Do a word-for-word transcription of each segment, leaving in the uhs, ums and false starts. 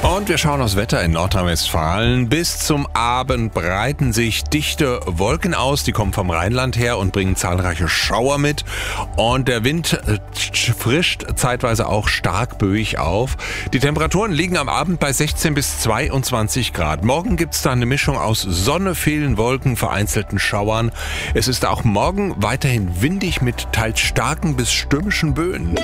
Und wir schauen aufs Wetter in Nordrhein-Westfalen. Bis zum Abend breiten sich dichte Wolken aus. Die kommen vom Rheinland her und bringen zahlreiche Schauer mit. Und der Wind frischt zeitweise auch stark böig auf. Die Temperaturen liegen am Abend bei sechzehn bis zweiundzwanzig Grad. Morgen gibt es da eine Mischung aus Sonne, vielen Wolken, vereinzelten Schauern. Es ist auch morgen weiterhin windig mit teils starken bis stürmischen Böen.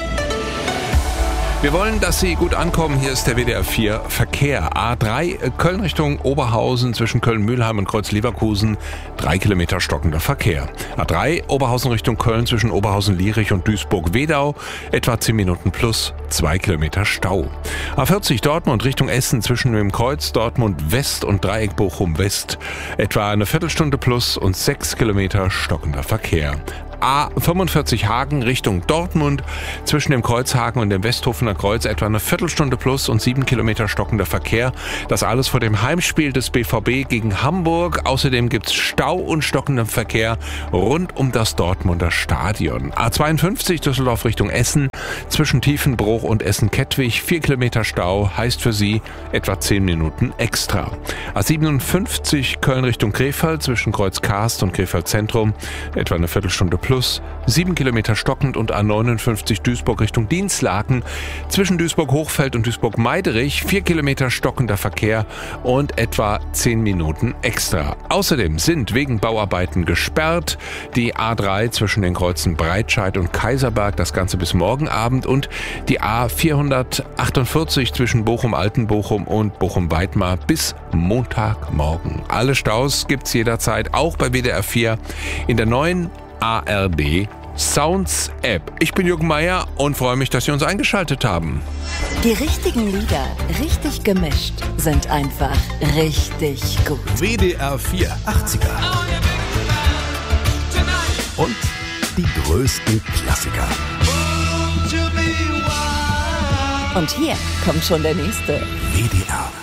Wir wollen, dass Sie gut ankommen. Hier ist der W D R vier Verkehr. A drei Köln Richtung Oberhausen zwischen Köln-Mühlheim und Kreuz-Leverkusen. Drei Kilometer stockender Verkehr. A drei Oberhausen Richtung Köln zwischen Oberhausen-Lierich und Duisburg-Wedau. Etwa zehn Minuten plus zwei Kilometer Stau. A vierzig Dortmund Richtung Essen zwischen dem Kreuz Dortmund West und Dreieck Bochum West. Etwa eine Viertelstunde plus und sechs Kilometer stockender Verkehr. A fünfundvierzig Hagen Richtung Dortmund zwischen dem Kreuzhagen und dem Westhofener Kreuz etwa eine Viertelstunde plus und sieben Kilometer stockender Verkehr. Das alles vor dem Heimspiel des B V B gegen Hamburg. Außerdem gibt's Stau und stockenden Verkehr rund um das Dortmunder Stadion. A zweiundfünfzig Düsseldorf Richtung Essen zwischen Tiefenbruch und Essen-Kettwig. Vier Kilometer Stau heißt für Sie etwa zehn Minuten extra. A siebenundfünfzig Köln Richtung Krefeld zwischen Kreuz Karst und Krefeld Zentrum etwa eine Viertelstunde plus. Plus sieben Kilometer stockend und A neunundfünfzig Duisburg Richtung Dinslaken zwischen Duisburg-Hochfeld und Duisburg-Meiderich vier Kilometer stockender Verkehr und etwa zehn Minuten extra. Außerdem sind wegen Bauarbeiten gesperrt die A drei zwischen den Kreuzen Breitscheid und Kaiserberg, das Ganze bis morgen Abend, und die A vierhundertachtundvierzig zwischen Bochum-Altenbochum und Bochum-Weidmar bis Montagmorgen. Alle Staus gibt's jederzeit, auch bei W D R vier in der neuen A R D Sounds App. Ich bin Jürgen Meier und freue mich, dass Sie uns eingeschaltet haben. Die richtigen Lieder, richtig gemischt, sind einfach richtig gut. W D R vier achtziger. Und die größten Klassiker. Und hier kommt schon der nächste. W D R